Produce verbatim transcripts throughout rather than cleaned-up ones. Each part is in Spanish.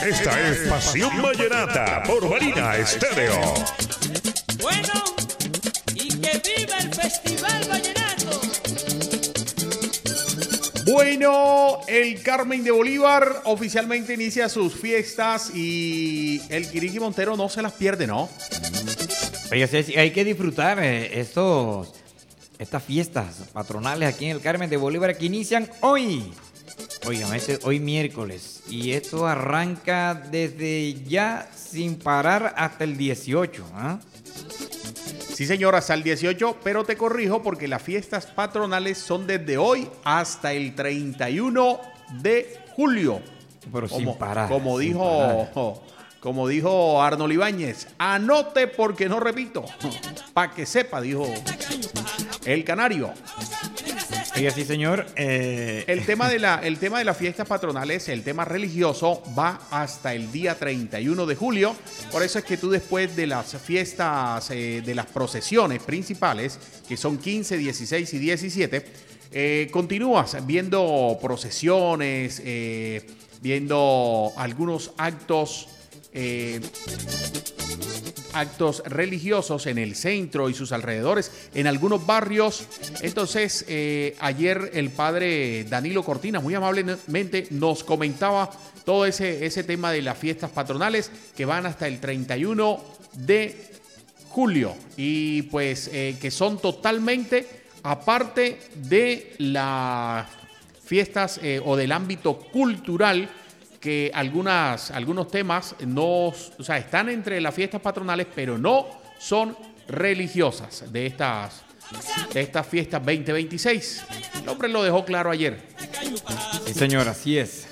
Esta es Pasión Vallenata por Marina Estéreo. Bueno, y que viva el Festival Vallenato. Bueno, el Carmen de Bolívar oficialmente inicia sus fiestas y el Quiriqui Montero no se las pierde, ¿no? Oye, sí, hay que disfrutar eh, estos, estas fiestas patronales aquí en el Carmen de Bolívar que inician hoy. Oigan, este, hoy miércoles. Y esto arranca desde ya sin parar hasta el dieciocho. ¿eh? Sí, señor, hasta el dieciocho, pero te corrijo porque las fiestas patronales son desde hoy hasta el treinta y uno de julio. Pero como, sin parar. Como sin dijo, parar. como dijo Arnold Ibáñez, anote porque no repito. Para que sepa, dijo el canario. Oiga, sí, señor. Eh... El tema de la, el tema de las fiestas patronales, el tema religioso, va hasta el día treinta y uno de julio. Por eso es que tú después de las fiestas, eh, de las procesiones principales, que son quince, dieciséis y diecisiete, eh, continúas viendo procesiones, eh, viendo algunos actos eh, actos religiosos en el centro y sus alrededores, en algunos barrios. Entonces, eh, ayer el padre Danilo Cortina muy amablemente nos comentaba todo ese, ese tema de las fiestas patronales que van hasta el treinta y uno de julio y pues eh, que son totalmente aparte de las fiestas eh, o del ámbito cultural, que algunas, algunos temas no, o sea, están entre las fiestas patronales, pero no son religiosas de estas, de estas fiestas veinte veintiséis. El hombre lo dejó claro ayer. Sí, señor, así es.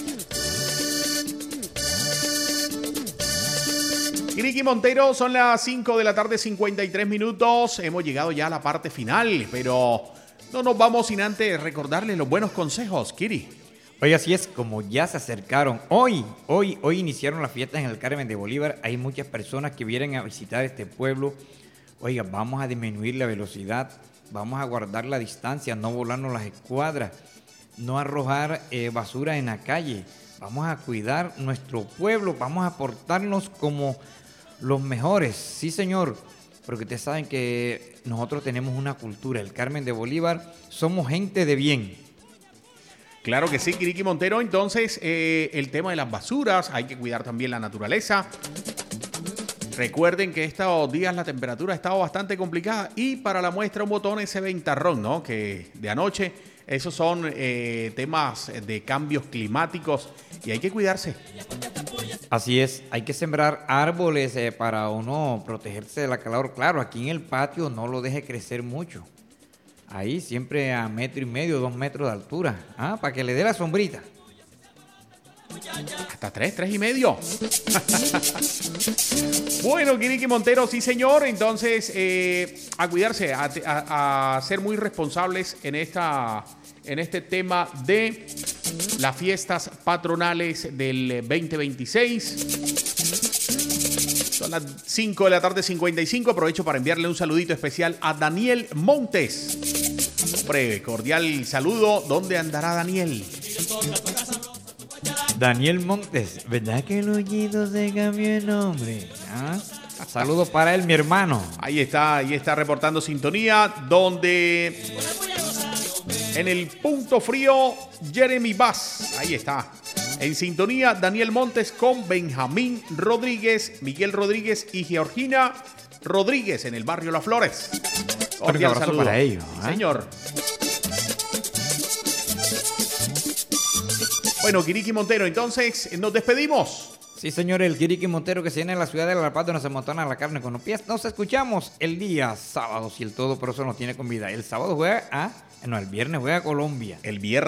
Quiriqui Montero, son las cinco de la tarde, cincuenta y tres minutos. Hemos llegado ya a la parte final, pero no nos vamos sin antes recordarles los buenos consejos, Kiri. Oye, así es, como ya se acercaron, hoy, hoy, hoy iniciaron las fiestas en el Carmen de Bolívar, hay muchas personas que vienen a visitar este pueblo. Oiga, vamos a disminuir la velocidad, vamos a guardar la distancia, no volarnos las escuadras, no arrojar eh, basura en la calle, vamos a cuidar nuestro pueblo, vamos a portarnos como los mejores, sí señor, porque ustedes saben que nosotros tenemos una cultura, el Carmen de Bolívar, somos gente de bien. Claro que sí, Quiriqui Montero. Entonces, eh, el tema de las basuras, hay que cuidar también la naturaleza. Recuerden que estos días la temperatura ha estado bastante complicada y para la muestra un botón ese ventarrón, ¿no? Que de anoche, esos son eh, temas de cambios climáticos y hay que cuidarse. Así es, hay que sembrar árboles eh, para uno protegerse de la calor. Claro, aquí en el patio no lo deje crecer mucho. Ahí siempre a metro y medio, dos metros de altura. Ah, para que le dé la sombrita. Hasta tres, tres y medio. Bueno, Quiriqui Montero, sí señor. Entonces, eh, a cuidarse, a, a, a ser muy responsables en, esta, en este tema de las fiestas patronales del veinte veintiséis. Son las cinco de la tarde, cincuenta y cinco. Aprovecho para enviarle un saludito especial a Daniel Montes. Hombre, cordial saludo. ¿Dónde andará Daniel? Daniel Montes, ¿verdad que el oído se cambió el nombre? ¿Ah? Saludos para él, mi hermano. Ahí está, ahí está reportando sintonía. Donde en el punto frío, Jeremy Bass. Ahí está. En sintonía, Daniel Montes con Benjamín Rodríguez, Miguel Rodríguez y Georgina Rodríguez en el barrio Las Flores. Cordial saludo para ellos. ¿eh? Señor. Bueno, Quiriqui Montero, entonces nos despedimos. Sí, señor, el Quiriqui Montero que se viene en la ciudad de La Paz donde se amontona la carne con los pies. Nos escuchamos el día sábado, si el todo por eso nos tiene con vida. El sábado juega a... No, el viernes juega a Colombia. El viernes.